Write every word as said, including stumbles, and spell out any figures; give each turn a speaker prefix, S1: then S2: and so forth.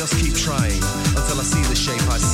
S1: just keep trying until I see the shape I